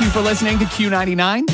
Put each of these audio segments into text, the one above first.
you for listening to Q99.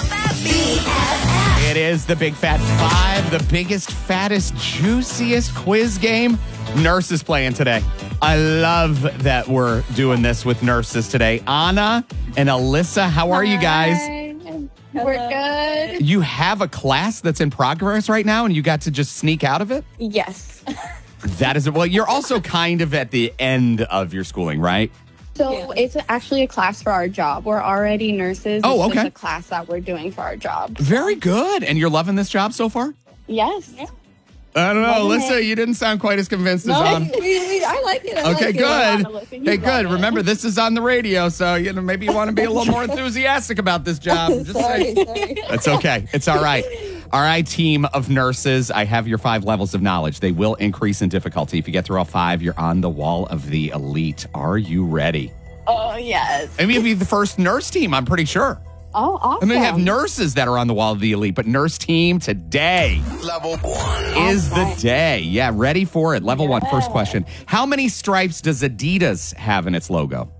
It is the Big Fat Five, the biggest, fattest, juiciest quiz game. Nurse is playing today. I love that we're doing this with nurses today. Anna and Alyssa, how are you guys? We're good. You have a class that's in progress right now and you got to just sneak out of it? Yes. That is, well, you're also kind of at the end of your schooling, right? So it's actually a class for our job. We're already nurses. Oh, It's okay. just a class that we're doing for our job. Very good. And you're loving this job so far? Yes. I don't know. Loving Alyssa, you didn't sound quite as convinced as on. I like it. I Okay, like good. Alyssa, Hey, good. Remember, this is on the radio, so maybe you want to be a little more enthusiastic about this job. Just Sorry. saying. That's okay. It's all right. All right, team of nurses, I have your 5 levels of knowledge. They will increase in difficulty. If you get through all 5, you're on the wall of the elite. Are you ready? Oh, yes. I mean, you'll be the first nurse team, I'm pretty sure. Oh, awesome. I mean, they have nurses that are on the wall of the elite, but nurse team today Level 1. is the day. Yeah, ready for it. Level 1, first question. How many stripes does Adidas have in its logo?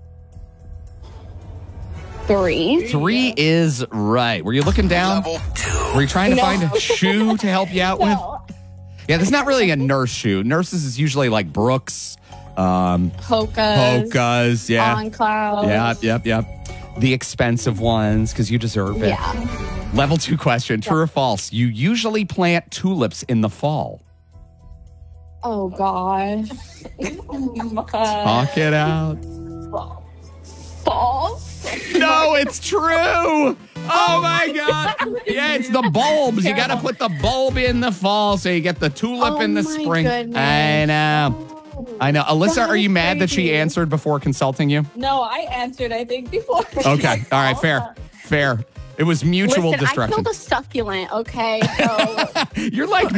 3. 3 is right. Were you looking down? Level 2. Were you trying to find a shoe to help you out with? Yeah, that's not really a nurse shoe. Nurses is usually like Brooks, Hoka's, yeah. On clouds. Yep. The expensive ones, because you deserve it. Yeah. Level 2 question, true or false? You usually plant tulips in the fall. Oh, gosh. Talk it out. False. No, it's true. Oh my God. Yeah, it's the bulbs. You got to put the bulb in the fall so you get the tulip in the my spring. goodness. I know. Alyssa, That are you is mad that she crazy. answered before consulting you? No, I answered, I think, before. Okay. All right. Fair. It was mutual Listen, I destruction. killed a succulent, okay? So You're like